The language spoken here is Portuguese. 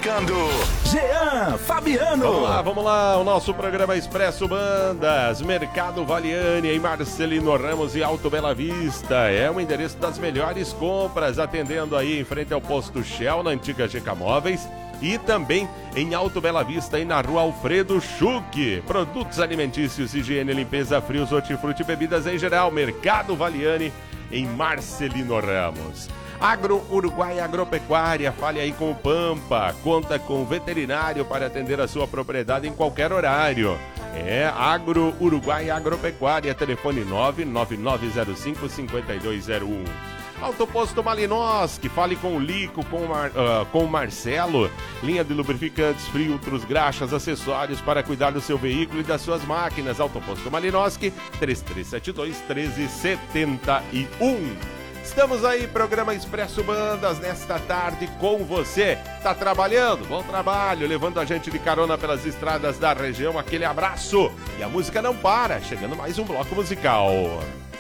apresentando Jean Fabiano. Vamos lá, o nosso programa Expresso Bandas, Mercado Valiani, em Marcelino Ramos e Alto Bela Vista. É o endereço das melhores compras, atendendo aí em frente ao posto Shell, na antiga GK Móveis. E também em Alto Bela Vista e na rua Alfredo Schuch. Produtos alimentícios, higiene, limpeza, frios, hortifruti e bebidas em geral. Mercado Valiani, em Marcelino Ramos. Agro Uruguai Agropecuária, fale aí com o Pampa. Conta com veterinário para atender a sua propriedade em qualquer horário. É Agro Uruguai Agropecuária, telefone 99905-5201. Autoposto Malinowski, fale com o Lico, com o Marcelo. Linha de lubrificantes, filtros, graxas, acessórios para cuidar do seu veículo e das suas máquinas. Autoposto Malinowski, 3372-1371. Estamos aí, programa Expresso Bandas, nesta tarde com você. Tá trabalhando? Bom trabalho, levando a gente de carona pelas estradas da região. Aquele abraço. E a música não para, chegando mais um bloco musical.